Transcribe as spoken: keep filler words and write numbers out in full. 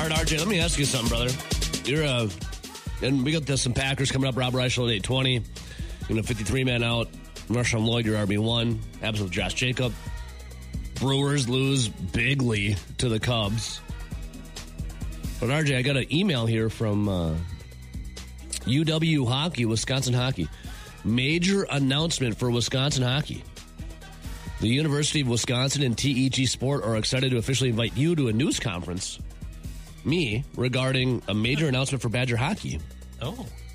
start, R J, let me ask you something, brother. You're uh, and we got some Packers coming up. Rob Reichel at eight twenty. You know, fifty-three man out. Marshawn Lloyd, your R B one. Happens with Josh Jacob. Brewers lose bigly to the Cubs. But R J, I got an email here from uh, U W Hockey, Wisconsin Hockey. Major announcement for Wisconsin Hockey. The University of Wisconsin and T E G Sport are excited to officially invite you to a news conference, me, regarding a major announcement for Badger Hockey. Oh.